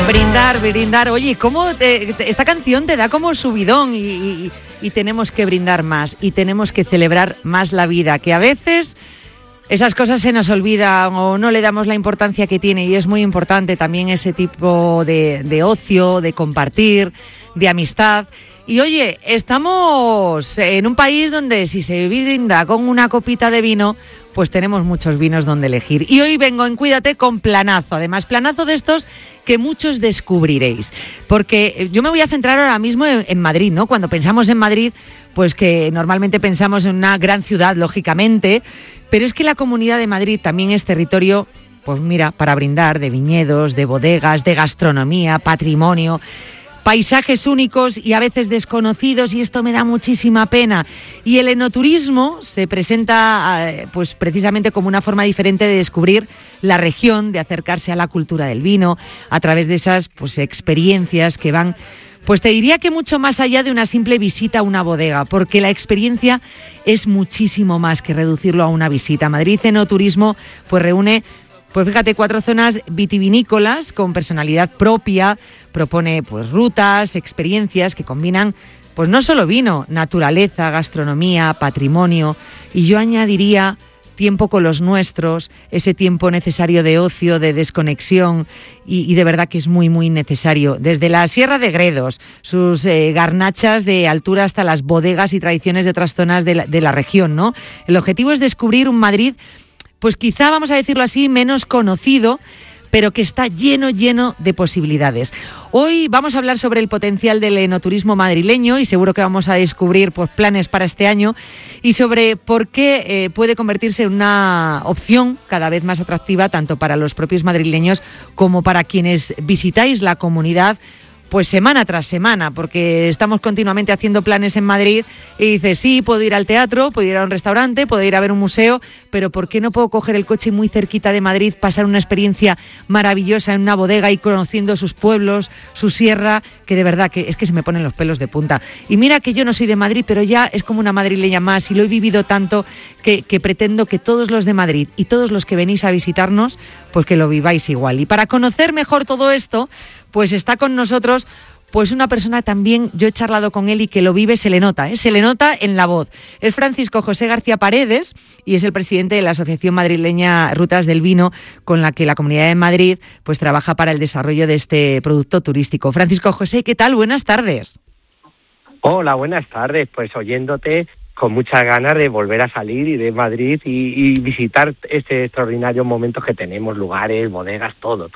Brindar, brindar. Oye, ¿cómo esta canción te da como subidón y tenemos que brindar más y tenemos que celebrar más la vida, que a veces esas cosas se nos olvidan o no le damos la importancia que tiene, y es muy importante también ese tipo de ocio, de compartir, de amistad. Y oye, estamos en un país donde si se brinda con una copita de vino, pues tenemos muchos vinos donde elegir. Y hoy vengo en Cuídate con planazo, además planazo de estos que muchos descubriréis. Porque yo me voy a centrar ahora mismo en Madrid, ¿no? Cuando pensamos en Madrid, pues que normalmente pensamos en una gran ciudad, lógicamente, pero es que la Comunidad de Madrid también es territorio, pues mira, para brindar, de viñedos, de bodegas, de gastronomía, patrimonio, paisajes únicos y a veces desconocidos, y esto me da muchísima pena. Y el enoturismo se presenta pues precisamente como una forma diferente de descubrir la región, de acercarse a la cultura del vino a través de esas pues experiencias que van, pues te diría que mucho más allá de una simple visita a una bodega, porque la experiencia es muchísimo más que reducirlo a una visita. Madrid Enoturismo pues reúne, pues fíjate, 4 zonas vitivinícolas con personalidad propia. Propone pues rutas, experiencias que combinan pues no solo vino, naturaleza, gastronomía, patrimonio, y yo añadiría tiempo con los nuestros, ese tiempo necesario de ocio, de desconexión, y de verdad que es muy, muy necesario. Desde la Sierra de Gredos, sus garnachas de altura, hasta las bodegas y tradiciones de otras zonas de la región, ¿no? El objetivo es descubrir un Madrid, pues quizá, vamos a decirlo así, menos conocido, pero que está lleno de posibilidades. Hoy vamos a hablar sobre el potencial del enoturismo madrileño y seguro que vamos a descubrir pues planes para este año, y sobre por qué puede convertirse en una opción cada vez más atractiva tanto para los propios madrileños como para quienes visitáis la comunidad pues semana tras semana, porque estamos continuamente haciendo planes en Madrid y dices, sí, puedo ir al teatro, puedo ir a un restaurante, puedo ir a ver un museo, pero ¿por qué no puedo coger el coche muy cerquita de Madrid, pasar una experiencia maravillosa en una bodega y conociendo sus pueblos, su sierra, que de verdad que es que se me ponen los pelos de punta? Y mira que yo no soy de Madrid, pero ya es como una madrileña más, y lo he vivido tanto que pretendo que todos los de Madrid y todos los que venís a visitarnos, pues que lo viváis igual. Y para conocer mejor todo esto, pues está con nosotros pues una persona también, yo he charlado con él y que lo vive, se le nota en la voz. Es Francisco José García Paredes y es el presidente de la Asociación Madrileña Rutas del Vino, con la que la Comunidad de Madrid pues trabaja para el desarrollo de este producto turístico. Francisco José, ¿qué tal? Buenas tardes. Hola, buenas tardes. Pues oyéndote, con muchas ganas de volver a salir y de Madrid y visitar este extraordinario momento que tenemos, lugares, bodegas, todo.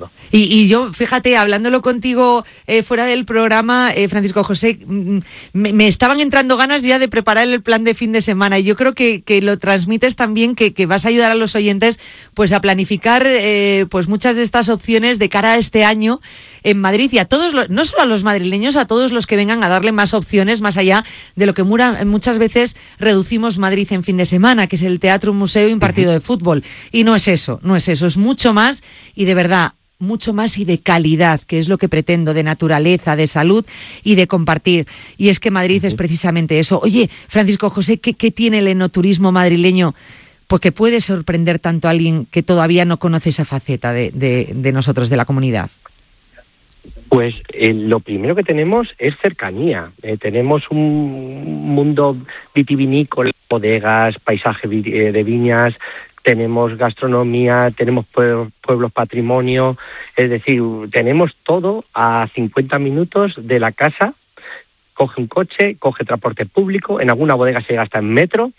Y yo, fíjate, hablándolo contigo fuera del programa, Francisco José, me estaban entrando ganas ya de preparar el plan de fin de semana, y yo creo que lo transmites también, que vas a ayudar a los oyentes pues a planificar pues muchas de estas opciones de cara a este año en Madrid, y a todos, no solo a los madrileños, a todos los que vengan a darle más opciones, más allá de lo que muchas veces reducimos Madrid en fin de semana, que es el teatro, un museo y un partido de fútbol. Y no es eso, es mucho más, y de verdad, mucho más, y de calidad, que es lo que pretendo, de naturaleza, de salud y de compartir. Y es que Madrid es precisamente eso. Oye, Francisco José, ¿qué tiene el enoturismo madrileño? Porque puede sorprender tanto a alguien que todavía no conoce esa faceta de nosotros, de la comunidad. Pues lo primero que tenemos es cercanía. Tenemos un mundo vitivinícola, bodegas, paisaje de viñas, tenemos gastronomía, tenemos pueblos patrimonio, es decir, tenemos todo a 50 minutos de la casa. Coge un coche, coge transporte público, en alguna bodega se gasta en metro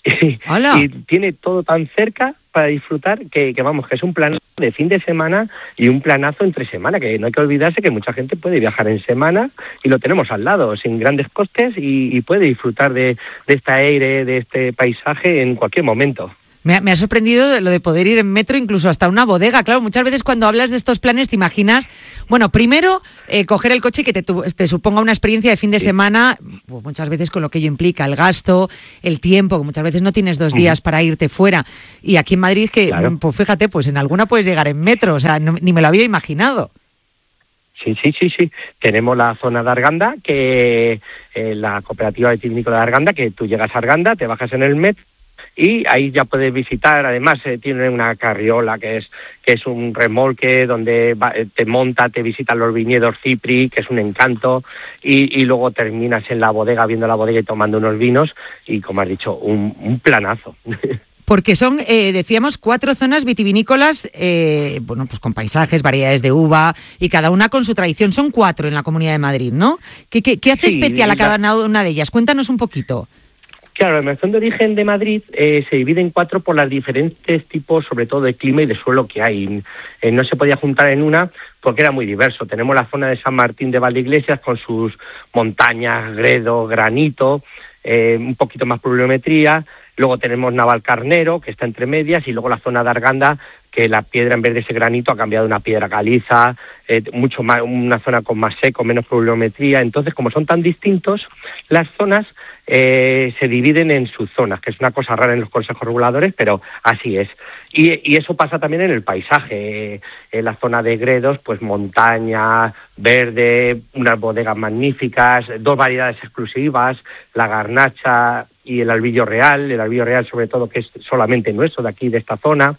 y tiene todo tan cerca para disfrutar que vamos, que es un plan de fin de semana y un planazo entre semana, que no hay que olvidarse que mucha gente puede viajar en semana y lo tenemos al lado, sin grandes costes, y puede disfrutar de este aire, de este paisaje en cualquier momento. Me ha sorprendido lo de poder ir en metro incluso hasta una bodega. Claro, muchas veces cuando hablas de estos planes te imaginas, bueno, primero coger el coche y que te suponga una experiencia de fin de semana, pues muchas veces con lo que ello implica, el gasto, el tiempo, que muchas veces no tienes 2 días para irte fuera. Y aquí en Madrid, que claro, pues fíjate, pues en alguna puedes llegar en metro, o sea, ni me lo había imaginado. Sí. Tenemos la zona de Arganda, que la cooperativa vitivinícola de Arganda, que tú llegas a Arganda, te bajas en el metro y ahí ya puedes visitar. Además tiene una carriola que es un remolque donde te monta, te visitan los viñedos Cipri, que es un encanto, y luego terminas en la bodega, viendo la bodega y tomando unos vinos, y como has dicho, un planazo. Porque son, decíamos, 4 zonas vitivinícolas, bueno, pues con paisajes, variedades de uva y cada una con su tradición. Son 4 en la Comunidad de Madrid, ¿no? ¿Qué hace especial a cada una de ellas? Cuéntanos un poquito. Claro, la denominación de origen de Madrid se divide en 4 por los diferentes tipos, sobre todo de clima y de suelo que hay. No se podía juntar en una porque era muy diverso. Tenemos la zona de San Martín de Valdeiglesias con sus montañas, gredo, granito, un poquito más pluviometría. Luego tenemos Navalcarnero, que está entre medias, y luego la zona de Arganda, que la piedra en vez de ese granito ha cambiado a una piedra caliza, mucho más, una zona con más seco, menos pluviometría. Entonces, como son tan distintos, las zonas se dividen en subzonas, que es una cosa rara en los consejos reguladores, pero así es. Y eso pasa también en el paisaje. En la zona de Gredos, pues montaña, verde, unas bodegas magníficas, 2 variedades exclusivas, la Garnacha y el Albillo Real sobre todo, que es solamente nuestro, de aquí, de esta zona.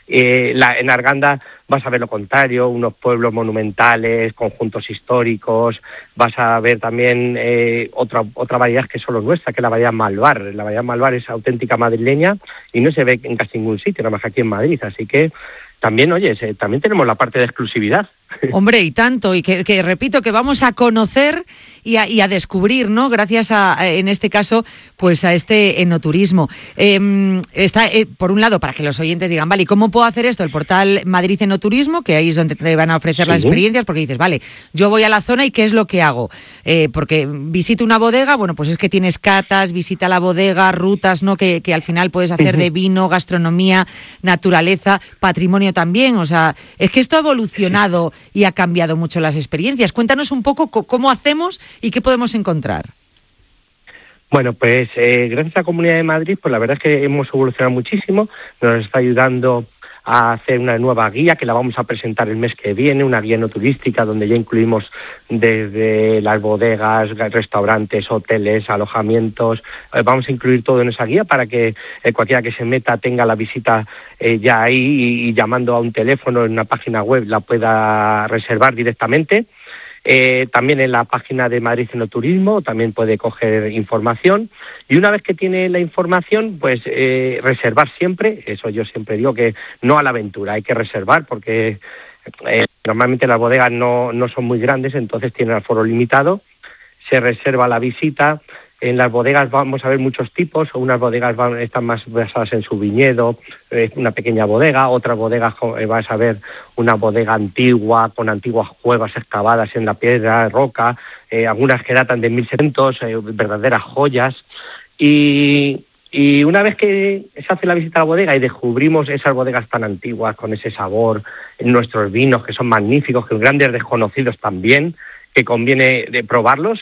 En Arganda vas a ver lo contrario, unos pueblos monumentales, conjuntos históricos. Vas a ver también otra variedad que es solo nuestra, que es la variedad Malvar. La variedad Malvar es auténtica madrileña y no se ve en casi ningún sitio, nada más que aquí en Madrid. Así que también, también tenemos la parte de exclusividad. Hombre, y tanto, y que repito, que vamos a conocer y a descubrir, ¿no? Gracias en este caso, pues a este enoturismo. Está, por un lado, para que los oyentes digan, vale, ¿y cómo puedo hacer esto? El portal Madrid Enoturismo, que ahí es donde te van a ofrecer las experiencias, porque dices, vale, yo voy a la zona y ¿qué es lo que hago? Porque visito una bodega, bueno, pues es que tienes catas, visita la bodega, rutas, ¿no? Que al final puedes hacer de vino, gastronomía, naturaleza, patrimonio también. O sea, es que esto ha evolucionado y ha cambiado mucho las experiencias. Cuéntanos un poco cómo hacemos y qué podemos encontrar. Bueno, pues gracias a la Comunidad de Madrid, pues la verdad es que hemos evolucionado muchísimo. Nos está ayudando a hacer una nueva guía que la vamos a presentar el mes que viene, una guía no turística donde ya incluimos desde las bodegas, restaurantes, hoteles, alojamientos. Vamos a incluir todo en esa guía para que cualquiera que se meta tenga la visita ya ahí y llamando a un teléfono en una página web la pueda reservar directamente. También en la página de Madrid Enoturismo también puede coger información, y una vez que tiene la información, pues reservar siempre. Eso yo siempre digo, que no a la aventura, hay que reservar porque normalmente las bodegas no son muy grandes, entonces tienen aforo limitado. Se reserva la visita. En las bodegas vamos a ver muchos tipos. Unas bodegas están más basadas en su viñedo, una pequeña bodega. Otras bodegas vas a ver una bodega antigua, con antiguas cuevas excavadas en la piedra, roca, algunas que datan de 1700, verdaderas joyas. Y una vez que se hace la visita a la bodega y descubrimos esas bodegas tan antiguas, con ese sabor, nuestros vinos que son magníficos, que grandes desconocidos también, que conviene de probarlos.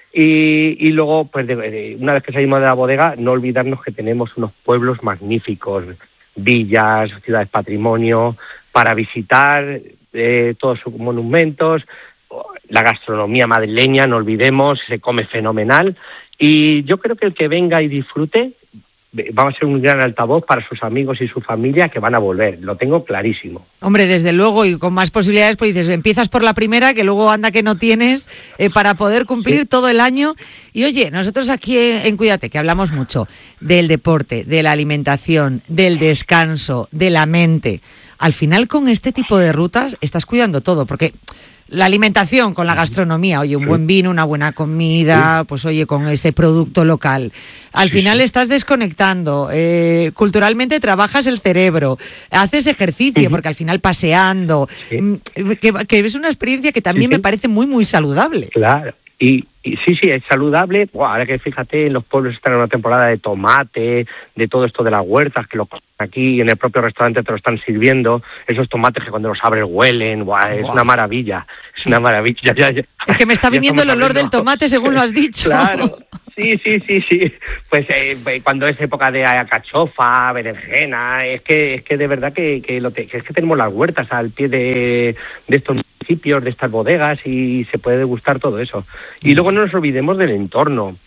Y luego, pues una vez que salimos de la bodega, no olvidarnos que tenemos unos pueblos magníficos, villas, ciudades patrimonio, para visitar, todos sus monumentos, la gastronomía madrileña, no olvidemos, se come fenomenal. Y yo creo que el que venga y disfrute va a ser un gran altavoz para sus amigos y su familia, que van a volver, lo tengo clarísimo. Hombre, desde luego, y con más posibilidades, pues dices, empiezas por la primera, que luego anda que no tienes, para poder cumplir todo el año. Y oye, nosotros aquí en Cuídate, que hablamos mucho del deporte, de la alimentación, del descanso, de la mente. Al final, con este tipo de rutas, estás cuidando todo, porque la alimentación con la gastronomía, oye, un buen vino, una buena comida, pues oye, con ese producto local. Al final estás desconectando, culturalmente trabajas el cerebro, haces ejercicio, porque al final paseando, que es una experiencia que también me parece muy, muy saludable. Claro. Y sí, es saludable. Ahora que fíjate, en los pueblos están en una temporada de tomate, de todo esto de las huertas, que lo aquí en el propio restaurante te lo están sirviendo. Esos tomates que cuando los abres huelen, es una maravilla. Es una maravilla. Ya. Es que me está viniendo el olor del tomate según lo has dicho. Claro. Sí. Pues cuando es época de alcachofa, berenjena, es que de verdad que es que tenemos las huertas al pie de estos municipios, de estas bodegas, y se puede degustar todo eso. Y luego no nos olvidemos del entorno.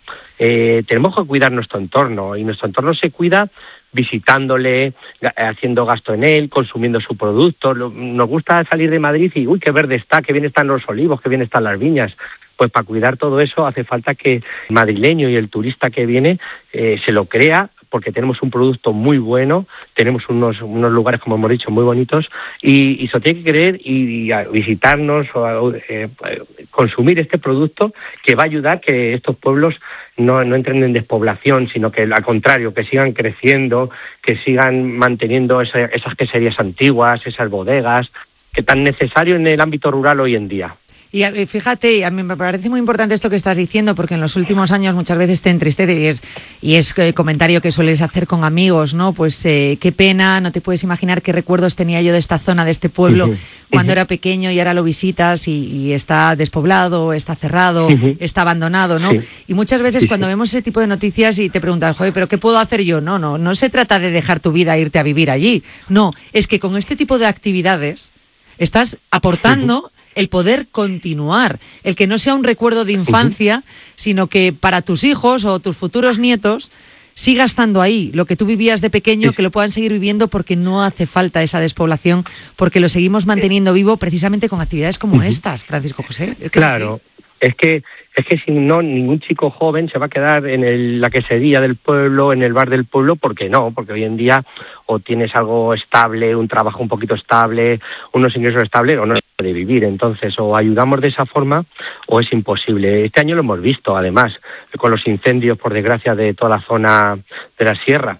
tenemos que cuidar nuestro entorno, y nuestro entorno se cuida visitándole, haciendo gasto en él, consumiendo su producto. Nos gusta salir de Madrid y ¡uy, qué verde está, qué bien están los olivos, qué bien están las viñas! Pues para cuidar todo eso hace falta que el madrileño y el turista que viene se lo crea, porque tenemos un producto muy bueno, tenemos unos lugares, como hemos dicho, muy bonitos, y se lo tiene que creer y visitarnos o consumir este producto, que va a ayudar que estos pueblos no entren en despoblación, sino que al contrario, que sigan creciendo, que sigan manteniendo esas queserías antiguas, esas bodegas, que tan necesario en el ámbito rural hoy en día. Y fíjate, a mí me parece muy importante esto que estás diciendo, porque en los últimos años muchas veces te entristece y es comentario que sueles hacer con amigos, ¿no? Pues qué pena, no te puedes imaginar qué recuerdos tenía yo de esta zona, de este pueblo, cuando era pequeño, y ahora lo visitas y está despoblado, está cerrado, está abandonado, ¿no? Y muchas veces cuando vemos ese tipo de noticias y te preguntas, joder, ¿pero qué puedo hacer yo? No se trata de dejar tu vida e irte a vivir allí. No, es que con este tipo de actividades estás aportando el poder continuar, el que no sea un recuerdo de infancia, sino que para tus hijos o tus futuros nietos siga estando ahí, lo que tú vivías de pequeño, que lo puedan seguir viviendo, porque no hace falta esa despoblación, porque lo seguimos manteniendo vivo precisamente con actividades como estas, Francisco José. Claro, es que si no, ningún chico joven se va a quedar en la quesería del pueblo, en el bar del pueblo, porque hoy en día o tienes algo estable, un trabajo un poquito estable, unos ingresos estables, o no se puede vivir. Entonces, o ayudamos de esa forma o es imposible. Este año lo hemos visto, además, con los incendios, por desgracia, de toda la zona de la sierra.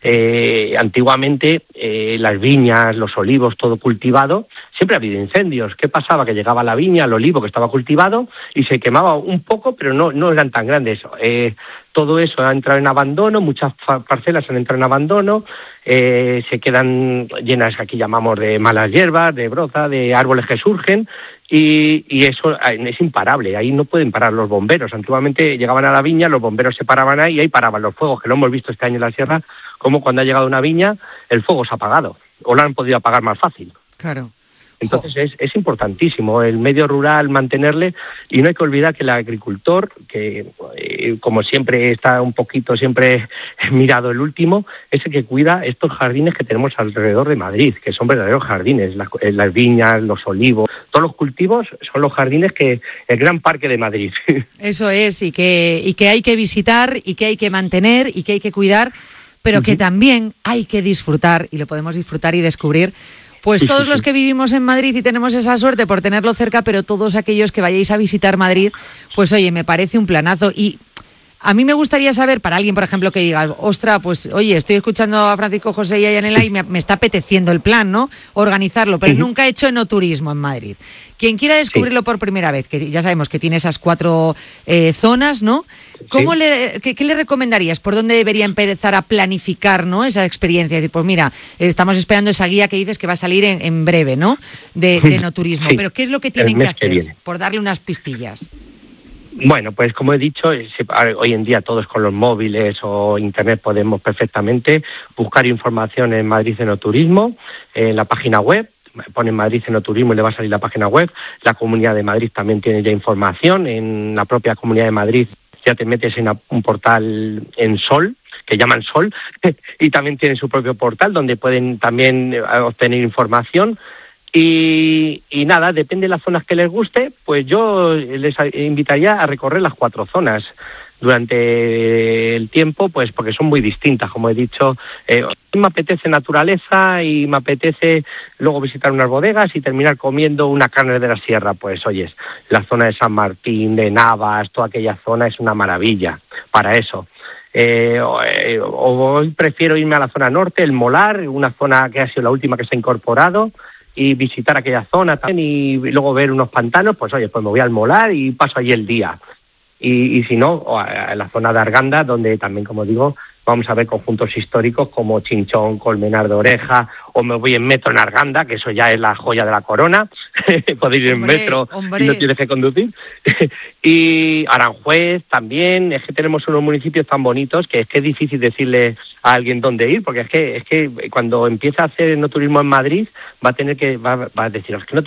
Antiguamente, las viñas, los olivos, todo cultivado, siempre ha habido incendios. ¿Qué pasaba? Que llegaba la viña, el olivo que estaba cultivado, y se quemaba un poco, pero no eran tan grandes. Todo eso ha entrado en abandono, muchas parcelas han entrado en abandono, se quedan llenas, que aquí llamamos, de malas hierbas, de broza, de árboles que surgen, y eso es imparable. Ahí no pueden parar los bomberos. Antiguamente llegaban a la viña, los bomberos se paraban ahí y ahí paraban los fuegos, que lo hemos visto este año en la sierra, como cuando ha llegado una viña, el fuego se ha apagado, o lo han podido apagar más fácil. Claro. Entonces es importantísimo el medio rural mantenerle, y no hay que olvidar que el agricultor, que como siempre está un poquito siempre mirado el último, es el que cuida estos jardines que tenemos alrededor de Madrid, que son verdaderos jardines, las viñas, los olivos, todos los cultivos son los jardines que el gran parque de Madrid. Eso es, y que hay que visitar, y que hay que mantener, y que hay que cuidar, pero que también hay que disfrutar, y lo podemos disfrutar y descubrir. Pues todos los que vivimos en Madrid y tenemos esa suerte por tenerlo cerca, pero todos aquellos que vayáis a visitar Madrid, pues oye, me parece un planazo. Y a mí me gustaría saber, para alguien, por ejemplo, que diga, ostra, pues oye, estoy escuchando a Francisco José y a Yanela y me está apeteciendo el plan, ¿no? Organizarlo, pero nunca he hecho enoturismo en Madrid. Quien quiera descubrirlo por primera vez, que ya sabemos que tiene esas 4 zonas, ¿no? ¿Qué le recomendarías? ¿Por dónde debería empezar a planificar, ¿no?, esa experiencia? Es decir, pues mira, estamos esperando esa guía que dices que va a salir en breve, ¿no?, de enoturismo. Pero ¿qué es lo que tienen que hacer? Por darle unas pistillas. Bueno, pues como he dicho, hoy en día todos con los móviles o internet podemos perfectamente buscar información en Madrid Enoturismo, en la página web. Ponen Madrid Enoturismo y le va a salir la página web. La Comunidad de Madrid también tiene ya información. En la propia Comunidad de Madrid ya te metes en un portal en Sol, que llaman Sol, y también tienen su propio portal donde pueden también obtener información. Y nada, depende de las zonas que les guste, pues yo les invitaría a recorrer las 4 zonas durante el tiempo, pues porque son muy distintas, como he dicho. Me apetece naturaleza y me apetece luego visitar unas bodegas y terminar comiendo una carne de la sierra. Pues oyes, la zona de San Martín, de Navas, toda aquella zona es una maravilla para eso. Hoy prefiero irme a la zona norte, el Molar, una zona que ha sido la última que se ha incorporado, y visitar aquella zona también, y luego ver unos pantanos. Pues oye, pues me voy al Molar y paso allí el día. Y si no, a la zona de Arganda, donde también, como digo, vamos a ver conjuntos históricos como Chinchón, Colmenar de Oreja, o me voy en metro en Arganda, que eso ya es la joya de la corona. Podéis ir en metro y no tienes que conducir. Y Aranjuez también. Es que tenemos unos municipios tan bonitos que es difícil decirle a alguien dónde ir, porque es que cuando empieza a hacer enoturismo en Madrid va a decir, es que no